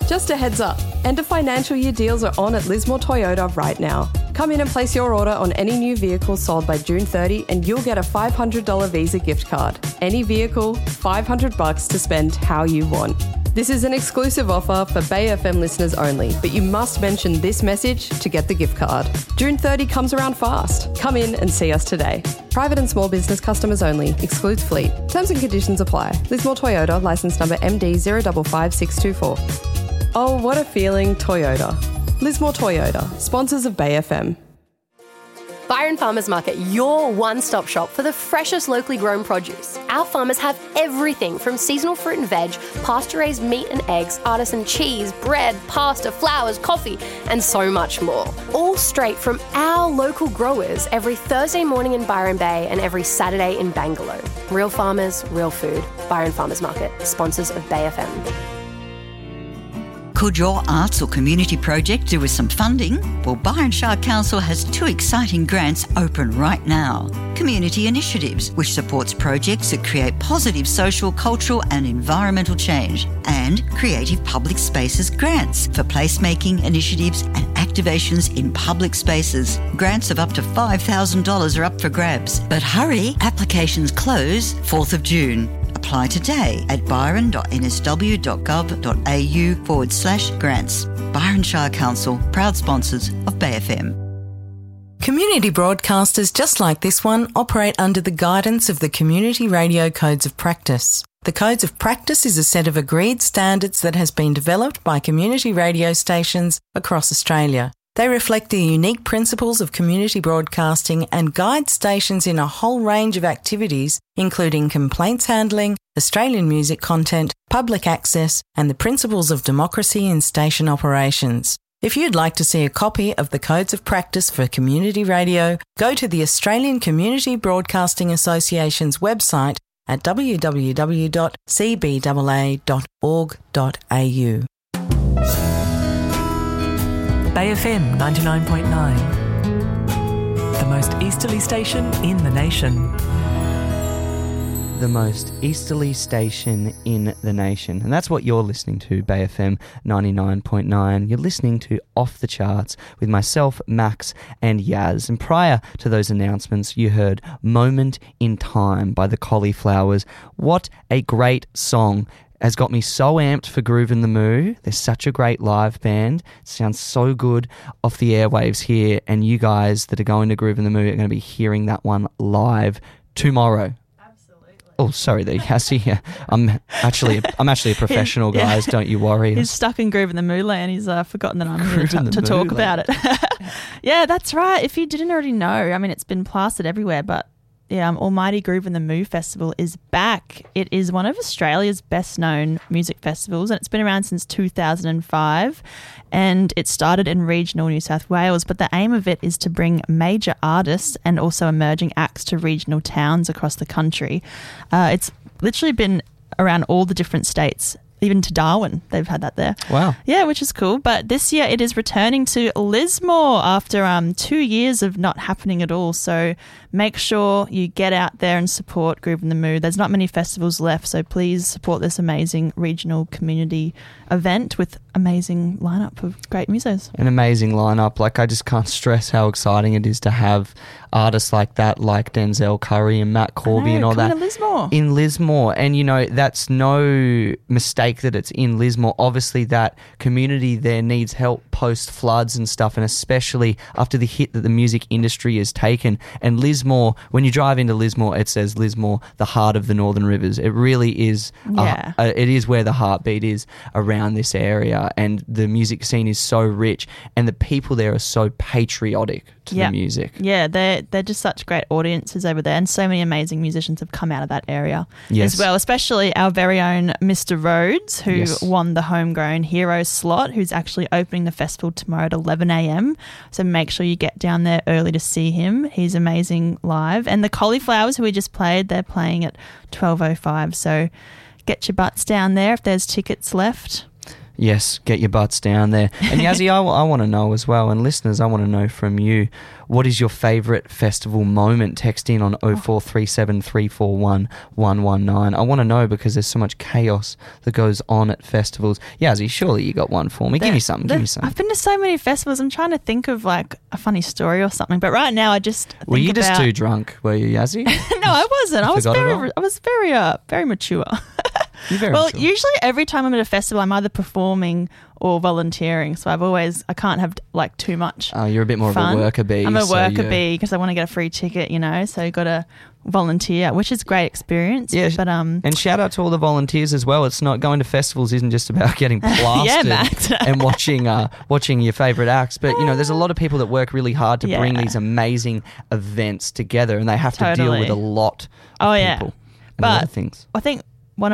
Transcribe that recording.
Just a heads up, end of financial year deals are on at Lismore Toyota right now. Come in and place your order on any new vehicle sold by June 30 and you'll get a $500 Visa gift card. Any vehicle, $500 to spend how you want. This is an exclusive offer for Bay FM listeners only, but you must mention this message to get the gift card. June 30 comes around fast. Come in and see us today. Private and small business customers only. Excludes fleet. Terms and conditions apply. Lismore Toyota, licence number MD 055624. Oh, what a feeling, Toyota. Lismore Toyota, sponsors of Bay FM. Byron Farmers Market, your one-stop shop for the freshest locally grown produce. Our farmers have everything from seasonal fruit and veg, pasture-raised meat and eggs, artisan cheese, bread, pasta, flowers, coffee, and so much more. All straight from our local growers every Thursday morning in Byron Bay and every Saturday in Bangalore. Real farmers, real food. Byron Farmers Market, sponsors of Bay FM. Could your arts or community project do with some funding? Well, Byron Shire Council has 2 exciting grants open right now. Community Initiatives, which supports projects that create positive social, cultural and environmental change. And Creative Public Spaces Grants for placemaking initiatives and activations in public spaces. Grants of up to $5,000 are up for grabs. But hurry, applications close 4th of June. Apply today at byron.nsw.gov.au/grants. Byron Shire Council, proud sponsors of Bay FM. Community broadcasters just like this one operate under the guidance of the Community Radio Codes of Practice. The Codes of Practice is a set of agreed standards that has been developed by community radio stations across Australia. They reflect the unique principles of community broadcasting and guide stations in a whole range of activities, including complaints handling, Australian music content, public access, and the principles of democracy in station operations. If you'd like to see a copy of the Codes of Practice for Community Radio, go to the Australian Community Broadcasting Association's website at www.cbaa.org.au. Bay FM 99.9, the most easterly station in the nation. The most easterly station in the nation. And that's what you're listening to, Bay FM 99.9. You're listening to Off the Charts with myself, Max and Yaz. And prior to those announcements, you heard Moment in Time by the Cauliflowers. What a great song. Has got me so amped for Groovin' the Moo. They're such a great live band. It sounds so good off the airwaves here. And you guys that are going to Groovin' the Moo are going to be hearing that one live tomorrow. Oh, sorry, there. I see here. I'm actually a professional, guys. Don't you worry. He's stuck in Groovin' the Moo land. He's forgotten that I'm here to talk about it. Yeah, that's right. If you didn't already know, I mean, it's been plastered everywhere, but yeah, Almighty Groovin' the Moo Festival is back. It is one of Australia's best-known music festivals, and it's been around since 2005, and it started in regional New South Wales, but the aim of it is to bring major artists and also emerging acts to regional towns across the country. It's literally been around all the different states. Even to Darwin, they've had that there. Wow. Yeah, which is cool. But this year it is returning to Lismore after 2 years of not happening at all. So make sure you get out there and support Groovin' the Moo. There's not many festivals left, so please support this amazing regional community event with amazing lineup of great musos. An amazing lineup. Like, I just can't stress how exciting it is to have artists like that, like Denzel Curry and Matt Corby and all that. In Lismore. And, you know, that's no mistake that it's in Lismore. Obviously, that community there needs help post-floods and stuff, and especially after the hit that the music industry has taken. And Lismore, when you drive into Lismore, it says Lismore, the heart of the Northern Rivers. It really is. Yeah. It is where the heartbeat is around this area, and the music scene is so rich, and the people there are so patriotic to the music. Yeah, they're just such great audiences over there, and so many amazing musicians have come out of that area as well, especially our very own Mr. Rhodes, who won the Homegrown Heroes slot, who's actually opening the festival tomorrow at 11 a.m. So make sure you get down there early to see him. He's amazing live. And the Cauliflowers, who we just played, they're playing at 12:05. So get your butts down there if there's tickets left. Yes, get your butts down there. And Yazzie, I want to know as well, and listeners, I want to know from you, what is your favourite festival moment? Text in on 0437 341 119. I want to know because there's so much chaos that goes on at festivals. Yazzie, surely you got one for me. Give me something. I've been to so many festivals. I'm trying to think of like a funny story or something, but right now I just think Were you just too drunk, were you, Yazzie? No, I wasn't. I was very mature. Well, usually every time I'm at a festival, I'm either performing or volunteering. So I can't have like too much. Oh, you're a bit more fun. Of a worker bee. I'm a worker bee because I want to get a free ticket, So you got to volunteer, which is a great experience. Yeah, but and shout out to all the volunteers as well. It's not going to festivals isn't just about getting plastered and watching your favourite acts. But there's a lot of people that work really hard to bring these amazing events together, and they have to deal with a lot of people. But things. I think